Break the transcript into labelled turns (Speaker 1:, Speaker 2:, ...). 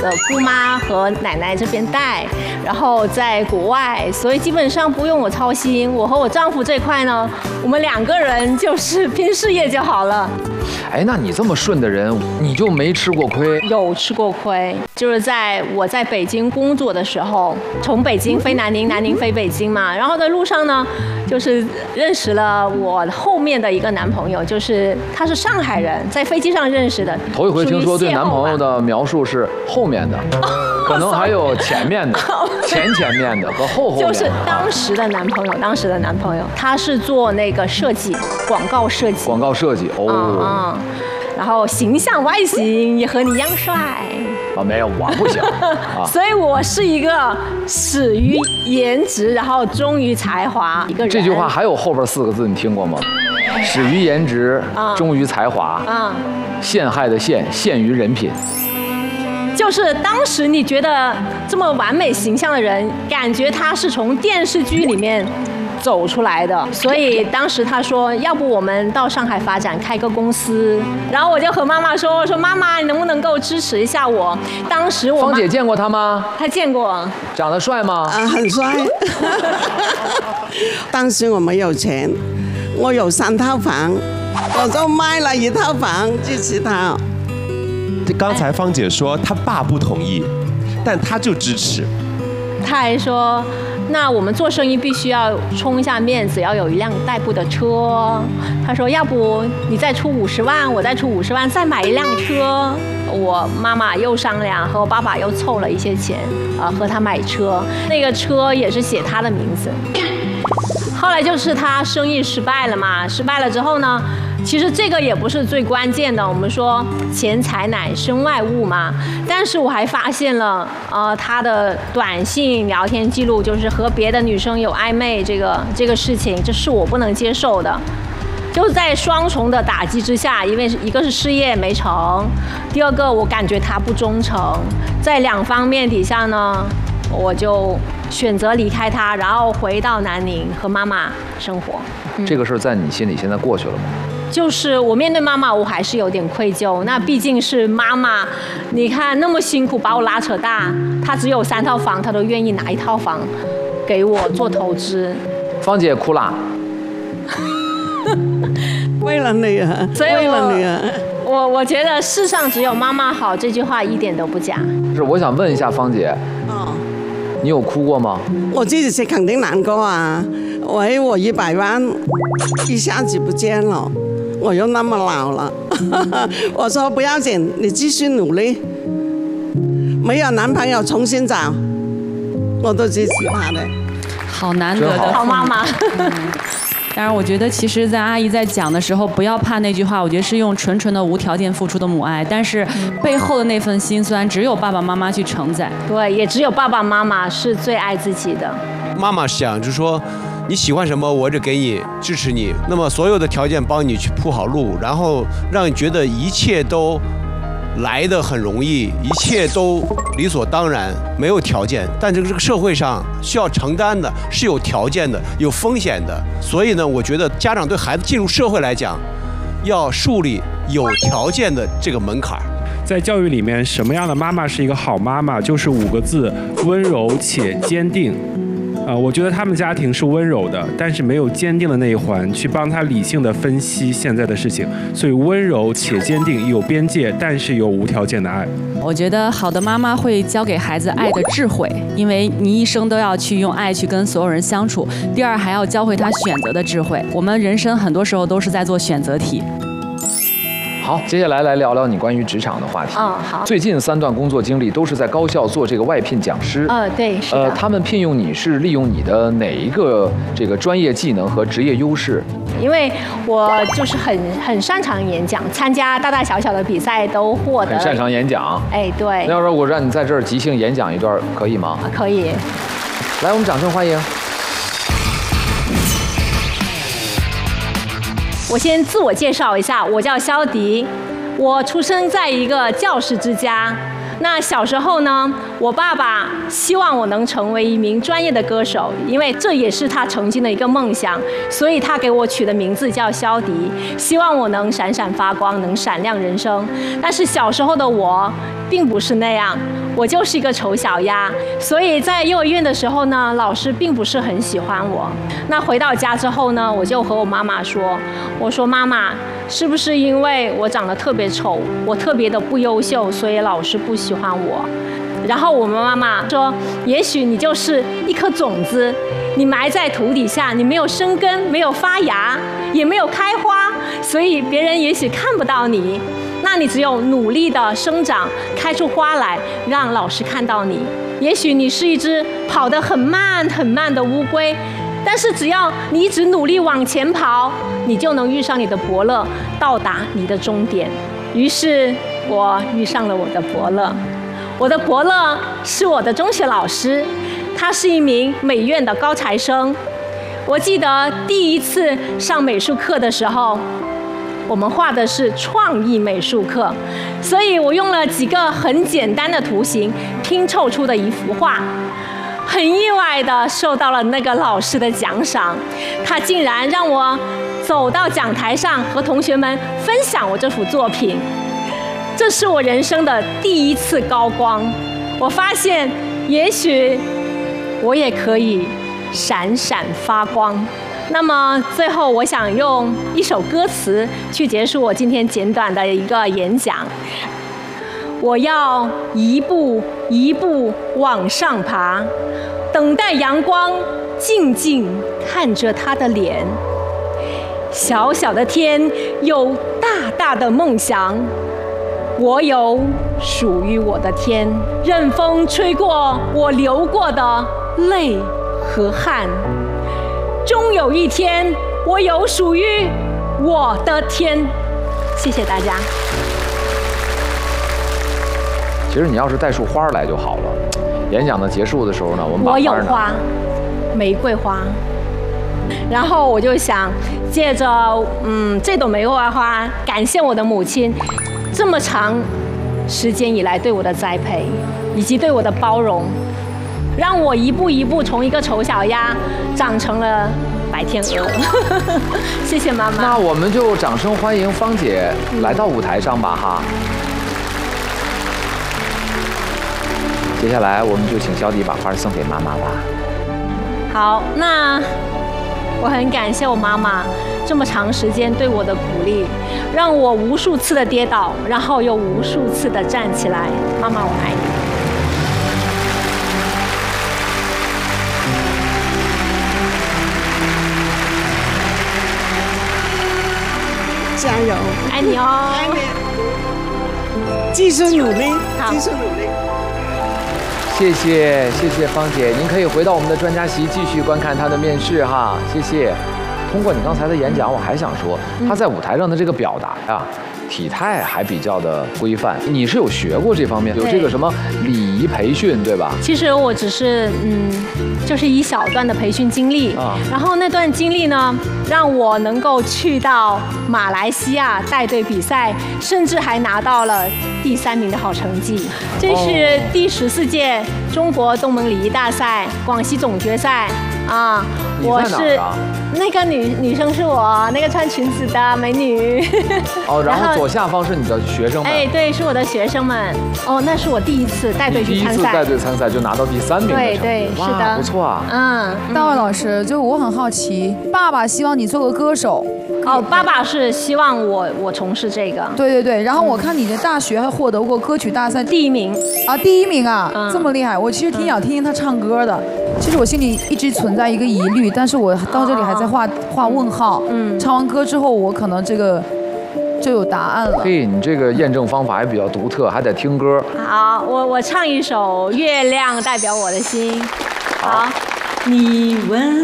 Speaker 1: 的姑妈和奶奶这边带，然后在国外，所以基本上不用我操心。我和我丈夫这块呢，我们2个人就是拼事业就好了。
Speaker 2: 哎，那你这么顺的人，你就没吃过亏？
Speaker 1: 有吃过亏，就是我在北京工作的时候，从北京飞南宁，南宁飞北京嘛，然后在路上呢，就是认识了我后面的一个男朋友，就是他是上海人，在飞机上认识的。
Speaker 2: 头一回听说对男朋友的描述是后面的，可能还有前面的、前面的和后面的。
Speaker 1: 就是当时的男朋友，他是做那个设计，广告设计。
Speaker 2: 广告设计哦。
Speaker 1: 然后形象外形也和你一样帅
Speaker 2: 啊，没有，我不行啊。
Speaker 1: 所以我是一个始于颜值，然后忠于才华一个人。
Speaker 2: 这句话还有后边4个字，你听过吗？始于颜值，忠于才华，陷害的陷于人品。
Speaker 1: 就是当时你觉得这么完美形象的人，感觉他是从电视剧里面走出来的，所以当时他说，要不我们到上海发展，开个公司。然后我就和妈妈说，我说妈妈，你能不能够支持一下我？当时我
Speaker 2: 芳姐见过他吗？
Speaker 1: 她见过。
Speaker 2: 长得帅吗？
Speaker 3: 很帅。当时我没有钱，我有3套房，我就卖了1套房支持他。
Speaker 4: 刚才芳姐说她爸不同意，但她就支持。
Speaker 1: 她还说，那我们做生意必须要充一下面子，要有一辆代步的车。她说，要不你再出50万，我再出50万，再买一辆车。我妈妈又商量，和我爸爸又凑了一些钱，和他买车。那个车也是写他的名字。后来就是他生意失败了嘛，失败了之后呢，其实这个也不是最关键的，我们说钱财乃身外物嘛。但是我还发现了，他的短信聊天记录就是和别的女生有暧昧这个事情，这是我不能接受的。就是在双重的打击之下，因为一个是事业没成，第二个我感觉他不忠诚，在2方面底下呢，我就选择离开他，然后回到南宁和妈妈生活。
Speaker 2: 这个事儿在你心里现在过去了吗？
Speaker 1: 就是我面对妈妈，我还是有点愧疚。那毕竟是妈妈，你看那么辛苦把我拉扯大，她只有3套房，她都愿意拿1套房给我做投资。
Speaker 2: 芳姐哭啦。
Speaker 3: 为了女儿，
Speaker 1: 所以
Speaker 3: 为了女儿，
Speaker 1: 我觉得世上只有妈妈好这句话一点都不假。
Speaker 2: 是，我想问一下芳姐，你有哭过吗？
Speaker 3: 我自己是肯定难过啊！我100万一下子不见了，我又那么老了。我说不要紧，你继续努力，没有男朋友重新找，我都支持他的。
Speaker 5: 好难得的
Speaker 1: 好妈妈。
Speaker 5: 当然，我觉得其实，在阿姨在讲的时候，不要怕那句话，我觉得是用纯纯的无条件付出的母爱，但是背后的那份辛酸，只有爸爸妈妈去承载。
Speaker 1: 对，也只有爸爸妈妈是最爱自己的。
Speaker 6: 妈妈想就是说，你喜欢什么，我就给你支持你，那么所有的条件帮你去铺好路，然后让你觉得一切都来得很容易，一切都理所当然，没有条件。但这个社会上需要承担的是有条件的，有风险的。所以呢，我觉得家长对孩子进入社会来讲，要树立有条件的这个门槛。
Speaker 7: 在教育里面，什么样的妈妈是一个好妈妈？就是5个字：温柔且坚定。我觉得他们家庭是温柔的，但是没有坚定的那一环，去帮他理性的分析现在的事情。所以温柔且坚定，有边界，但是有无条件的爱。
Speaker 5: 我觉得好的妈妈会教给孩子爱的智慧，因为你一生都要去用爱去跟所有人相处。第2，还要教会他选择的智慧。我们人生很多时候都是在做选择题。
Speaker 2: 好，接下来来聊聊你关于职场的话题。
Speaker 1: 好。
Speaker 2: 最近3段工作经历都是在高校做这个外聘讲师。
Speaker 1: 对，是的。
Speaker 2: 他们聘用你是利用你的哪一个这个专业技能和职业优势？
Speaker 1: 因为我就是很擅长演讲，参加大大小小的比赛都获得。
Speaker 2: 很擅长演讲。
Speaker 1: 对。
Speaker 2: 那要说我让你在这儿即兴演讲一段，可以吗？
Speaker 1: 可以。
Speaker 2: 来，我们掌声欢迎。
Speaker 1: 我先自我介绍一下，我叫肖迪，我出生在一个教师之家， 那小时候呢，我爸爸希望我能成为一名专业的歌手，因为这也是他曾经的一个梦想，所以他给我取的名字叫萧迪，希望我能闪闪发光，能闪亮人生。但是小时候的我并不是那样，我就是一个丑小鸭，所以在幼儿园的时候呢，老师并不是很喜欢我。那回到家之后呢，我就和我妈妈说，我说妈妈，是不是因为我长得特别丑，我特别的不优秀，所以老师不喜欢我？然后我们妈妈说，也许你就是一颗种子，你埋在土底下，你没有生根，没有发芽，也没有开花，所以别人也许看不到你。那你只有努力的生长，开出花来，让老师看到你。也许你是一只跑得很慢很慢的乌龟，但是只要你一直努力往前跑，你就能遇上你的伯乐，到达你的终点。于是我遇上了我的伯乐，我的伯乐是我的中学老师，他是一名美院的高材生。我记得第一次上美术课的时候，我们画的是创意美术课，所以我用了几个很简单的图形拼凑出的一幅画，很意外的受到了那个老师的奖赏，他竟然让我走到讲台上和同学们分享我这幅作品。这是我人生的第一次高光，我发现也许我也可以闪闪发光。那么最后我想用一首歌词去结束我今天简短的一个演讲。我要一步一步往上爬，等待阳光，静静看着他的脸。小小的天有大大的梦想，我有属于我的天，任风吹过我流过的泪和汗，终有一天我有属于我的天。谢谢大家。
Speaker 2: 其实你要是带束花来就好了。演讲的结束的时候呢，我们把
Speaker 1: 我有花，玫瑰花。然后我就想借着这朵玫瑰花，感谢我的母亲这么长时间以来对我的栽培，以及对我的包容，让我一步一步从一个丑小鸭长成了白天鹅。谢谢妈妈。
Speaker 2: 那我们就掌声欢迎芳姐来到舞台上吧哈。接下来我们就请萧迪把花送给妈妈吧。
Speaker 1: 好，那我很感谢我妈妈这么长时间对我的鼓励，让我无数次的跌倒，然后又无数次的站起来。妈妈，我爱你。
Speaker 3: 加油！
Speaker 1: 爱你哦！
Speaker 3: 爱你！继续努力，继续努力。
Speaker 2: 谢谢芳姐，您可以回到我们的专家席继续观看她的面试哈，谢谢。通过你刚才的演讲，我还想说，她在舞台上的这个表达呀，体态还比较的规范。你是有学过这方面，有这个什么礼仪培训，对吧？
Speaker 1: 其实我只是就是一小段的培训经历啊，然后那段经历呢，让我能够去到马来西亚带队比赛，甚至还拿到了第3名的好成绩。这是第14届中国东盟礼仪大赛广西总决赛啊，
Speaker 2: 我是
Speaker 1: 那个女生是我，那个穿裙子的美女。
Speaker 2: 哦，然后左下方是你的学生们。
Speaker 1: 哎，对，是我的学生们。哦，那是我第一次带队去参赛。第一次
Speaker 2: 带队参赛就拿到第3名的成绩。
Speaker 1: 对，是的，
Speaker 2: 不错啊。
Speaker 8: 大卫老师，就我很好奇，爸爸希望你做个歌手。
Speaker 1: 哦，爸爸是希望我从事这个。
Speaker 8: 对，然后我看你的大学还获得过歌曲大赛
Speaker 1: 第1名。
Speaker 8: 啊，第1名啊，这么厉害！我其实挺想听听他唱歌的。其实我心里一直存在一个疑虑，但是我到这里还在画问号。唱完歌之后，我可能这个就有答案了。
Speaker 2: 嘿，你这个验证方法还比较独特，还得听歌。
Speaker 1: 好，我唱一首《月亮代表我的心》。好，你问